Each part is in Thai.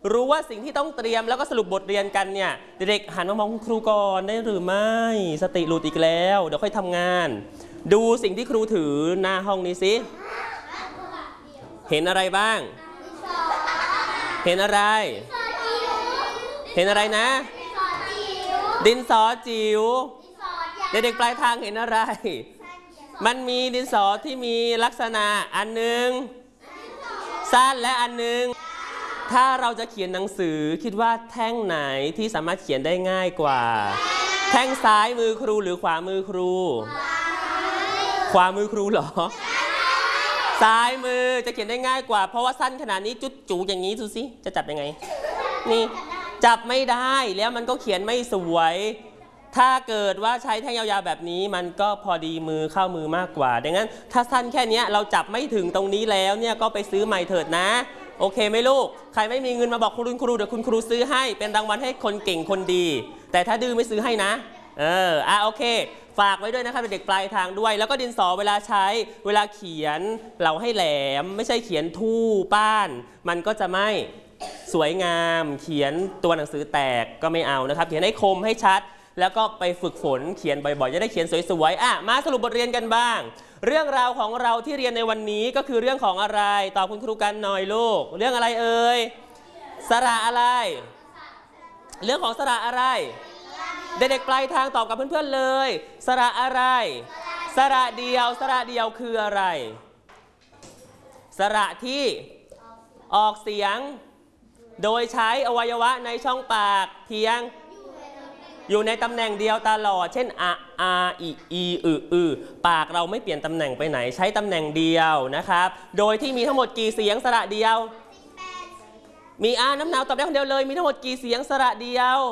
รู้ว่าสิ่งที่ต้องเตรียมแล้วก็สรุปบทเรียนกันเนี่ยเด็กหันมามองคุณครูก่อนได้หรือไม่สติหลุดอีกแล้วเดี๋ยวค่อยทำงานดูสิ่งที่ครูถือหน้าห้องนี้สิเห็นอะไรบ้างเห็นอะไรเห็นอะไรนะดินสอจิ๋วเด็กๆปลายทางเห็นอะไรมันมีดินสอที่มีลักษณะอันหนึ่งสั้นและอันหนึ่งถ้าเราจะเขียนหนังสือคิดว่าแท่งไหนที่สามารถเขียนได้ง่ายกว่าแท่งซ้ายมือครูหรือขวามือครูขวามือครูเหรอซ้ายมือจะเขียนได้ง่ายกว่าเพราะว่าสั้นขนาดนี้จุดจูอย่างนี้ดูสิจะจับยังไงนี่จับไม่ได้แล้วมันก็เขียนไม่สวยถ้าเกิดว่าใช้แท่งยาวๆแบบนี้มันก็พอดีมือเข้ามือมากกว่าดังนั้นถ้าสั้นแค่นี้เราจับไม่ถึงตรงนี้แล้วเนี่ยก็ไปซื้อใหม่เถิดนะโอเคไหมลูกใครไม่มีเงินมาบอกคุณครูเดี๋ยวคุณครูซื้อให้เป็นรางวัลให้คนเก่งคนดีแต่ถ้าดื้อไม่ซื้อให้นะโอเคฝากไว้ด้วยนะครับเด็กปลายทางด้วยแล้วก็ดินสอเวลาใช้เวลาเขียนเราให้แหลมไม่ใช่เขียนทู่ป้านมันก็จะไม่สวยงามเขียนตัวหนังสือแตกก็ไม่เอานะครับเขียนให้คมให้ชัดแล้วก็ไปฝึกฝนเขียนบ่อยๆจะได้เขียนสวยๆมาสรุปบทเรียนกันบ้างเรื่องราวของเราที่เรียนในวันนี้ก็คือเรื่องของอะไรตอบคุณครูกันหน่อยลูกเรื่องอะไรเอ่ยสระอะไรเรื่องของสระอะไรเด็กๆปลายทางตอบกับเพื่อนๆเลยสระอะไรสระเดียวสระเดียวคืออะไรสระที่ออกเสียงโดยใช้อวัยวะในช่องปากเพียงอยู่ในตำแหน่งเดียวตลอดเช่นอีปากเราไม่เปลี่ยนตำแหน่งไปไหนใช้ตำแหน่งเดียวนะครับโดยที่มีทั้งหมดกี่เสียงสระเดียวมีน้ำหนาวตอบได้คนเดียวเลยมีทั้งหมดกี่เสียงสระเดียว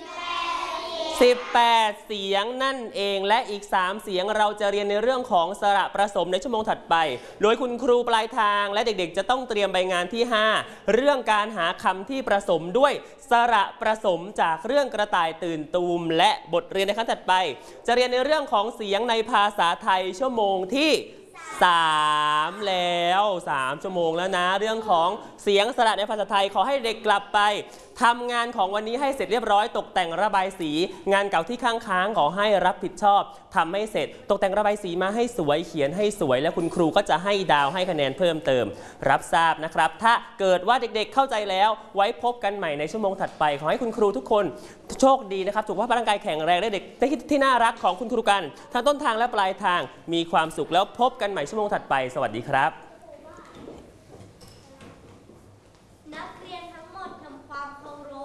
18เสียงนั่นเองและอีก3เสียงเราจะเรียนในเรื่องของสระผสมในชั่วโมงถัดไปโดยคุณครูปลายทางและเด็กๆจะต้องเตรียมใบงานที่5เรื่องการหาคำที่ผสมด้วยสระผสมจากเรื่องกระต่ายตื่นตูมและบทเรียนในขั้นถัดไปจะเรียนในเรื่องของเสียงในภาษาไทยชั่วโมงที่3แล้ว3ชั่วโมงแล้วนะเรื่องของเสียงสระในภาษาไทยขอให้เด็กกลับไปทำงานของวันนี้ให้เสร็จเรียบร้อยตกแต่งระบายสีงานเก่าที่ค้างขอให้รับผิดชอบทำให้เสร็จตกแต่งระบายสีมาให้สวยเขียนให้สวยและคุณครูก็จะให้ดาวให้คะแนนเพิ่มเติมรับทราบนะครับถ้าเกิดว่าเด็กๆเข้าใจแล้วไว้พบกันใหม่ในชั่วโมงถัดไปขอให้คุณครูทุกคนโชคดีนะครับสุขภาพร่างกายแข็งแรงและเด็กที่น่ารักของคุณครูกันทั้งต้นทางและปลายทางมีความสุขแล้วพบกันใหม่ชั่วโมงถัดไปสวัสดีครับนักเรียนทั้งหมดทำความเคารพ